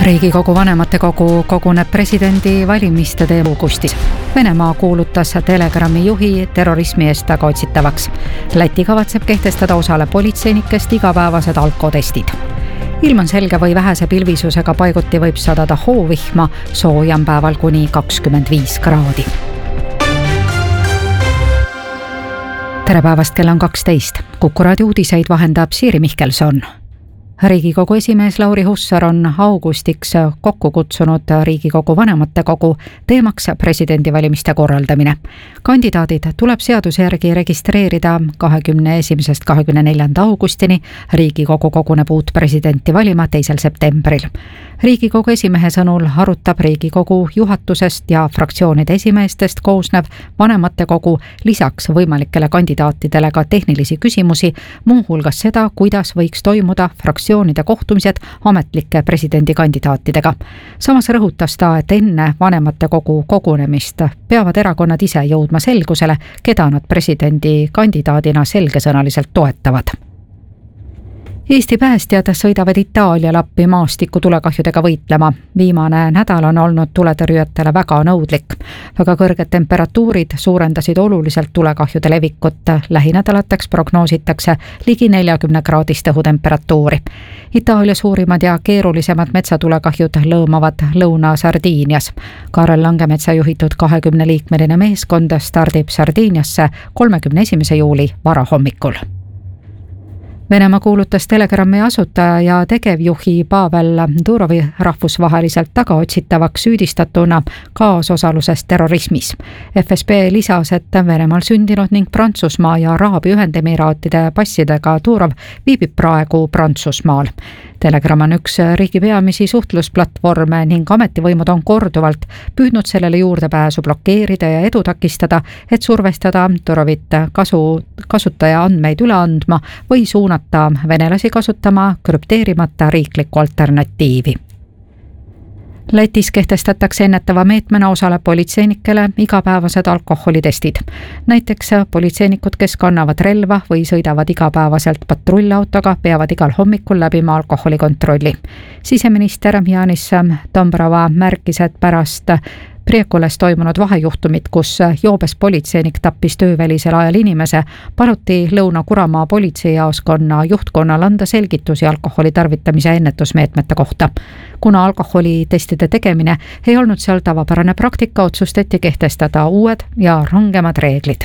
Riigikogu vanematekogu koguneb presidendi valimiste teema augustis. Venemaa kuulutas Telegrami juhi terrorismi eest tagaotsitavaks. Läti kavatseb kehtestada osale politseinikest igapäevased alkotestid. Ilm on selge või vähese pilvisusega paiguti võib sadada hoovihma, soojam päeval kuni 25 kraadi. Tere päevast, kell on 12. Kuku raadio uudiseid vahendab Siiri Mihkelson. Riigikogu esimees Lauri Hussar on augustiks kokku kutsunud Riigikogu vanematekogu teemaks presidendivalimiste korraldamine. Kandidaadid tuleb seaduse järgi registreerida 21.–24. augustini. Riigikogu koguneb uut presidenti valima 2. septembril. Riigikogu esimehe sõnul arutab Riigikogu juhatusest ja fraktsioonide esimeestest koosnev vanematekogu lisaks võimalikele kandidaatidele ka tehnilisi küsimusi, muuhulgas seda, kuidas võiks toimuda fraktsioonide kohtumised ametlike presidendikandidaatidega. Samas rõhutas ta, et enne vanematekogu kogunemist peavad erakonnad ise jõudma selgusele, keda nad presidendikandidaadina selgesõnaliselt toetavad. Eesti päästjad sõidavad Itaaliale appi maastikutulekahjudega võitlema. Viimane nädal on olnud tuletõrjujatele väga nõudlik. Väga kõrged temperatuurid suurendasid oluliselt tulekahjude levikut. Lähinädalateks prognoositakse ligi 40-kraadist õhutemperatuuri. Itaalia suurimad ja keerulisemad metsatulekahjud lõõmavad Lõuna-Sardiinias. Karel Langemetsa juhitud 20-liikmeline meeskond stardib Sardiiniasse 31. juuli varahommikul. Venemaa kuulutas Telegrami asutaja ja tegevjuhi Pavel Durovi rahvusvaheliselt tagaotsitavaks süüdistatuna kaasosaluses terrorismis. FSB lisas, et Venemaal sündinud ning Prantsusmaa ja Araabia Ühendemiraatide passidega Durov viibib praegu Prantsusmaal. Telegram on üks riigi peamisi suhtlusplatvorme ning ametivõimud on korduvalt püüdnud sellele juurdepääsu blokeerida ja edu takistada, et survestada Durovit kasutaja andmeid üle andma või suunata venelasi kasutama krüpteerimata riiklikku alternatiivi. Lätis kehtestatakse ennetava meetmena osale politseinikele igapäevased alkoholitestid. Näiteks politseinikud, kes kannavad relva või sõidavad igapäevaselt patrullautoga, peavad igal hommikul läbima alkoholikontrolli. Siseminister Janis Dombrava märkis, et pärast Priekules toimunud vahejuhtumit, kus joobes politseinik tappis töövälisel ajal inimese, paluti Lõuna-Kuramaa politseijaoskonna juhtkonnal anda selgitusi alkoholi tarvitamise ennetusmeetmete kohta. Kuna alkoholitestide tegemine ei olnud seal tavapärane praktika, otsustati kehtestada uued ja rangemad reeglid.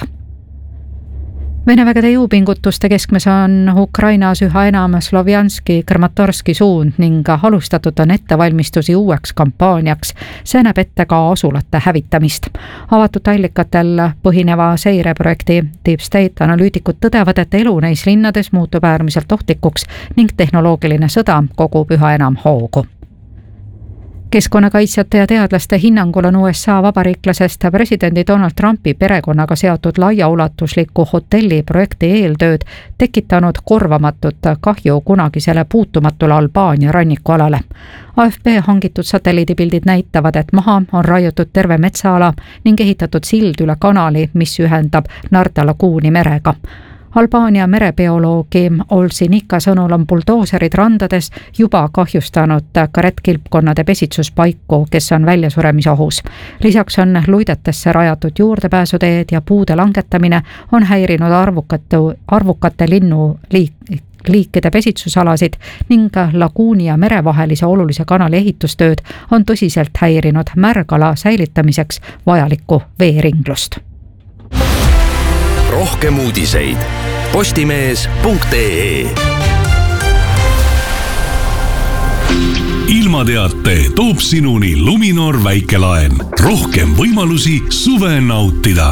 Vene vägede jõupingutuste keskmes on Ukrainas üha enam Slovjanski-Kramatorski suund ning alustatud on ettevalmistusi uueks kampaaniaks. See näeb ette ka asulate hävitamist. Avatud allikatel põhineva seireprojekti Deep State analüütikud tõdevad, et elu neis linnades muutub äärmiselt ohtlikuks ning tehnoloogiline sõda kogub üha enam hoogu. Keskkonnakaitsjate ja teadlaste hinnangul on USA vabariiklasest presidendi Donald Trumpi perekonnaga seotud laiaulatusliku hotelliprojekti eeltööd tekitanud korvamatut kahju kunagisele puutumatule Albaania rannikualale. AFP hangitud satelliidipildid näitavad, et maha on raiutud terve metsaala ning ehitatud sild üle kanali, mis ühendab Narda laguuni merega. Albaania merebioloogi Olsinika sõnul on buldooserid randades juba kahjustanud karettkilpkonnade pesitsuspaiku, kes on väljasuremisohus. Lisaks on luidetesse rajatud juurdepääsuteed ja puude langetamine on häirinud arvukate linnuliikide pesitsusalasid ning laguuni ja merevahelise olulise kanali ehitustööd on tõsiselt häirinud märgala säilitamiseks vajalikku veeringlust. Rohkem uudiseid postimees.ee. Ilmateate toob sinuni Luminor väikelaen. Rohkem võimalusi suve nautida.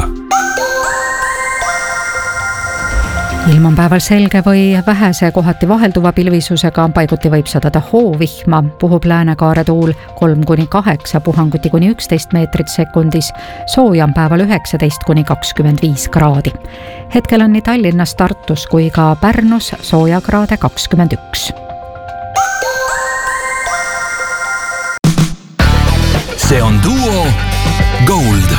Ilm on päeval selge või vähese kohati vahelduva pilvisusega, paiguti võib sadada hoovihma, puhub läänekaare tuul 3–8 puhanguti kuni 11 meetrit sekundis, soojam päeval 19–25 kraadi. Hetkel on nii Tallinnas, Tartus kui ka Pärnus soojakraade 21. See on Duo Gold.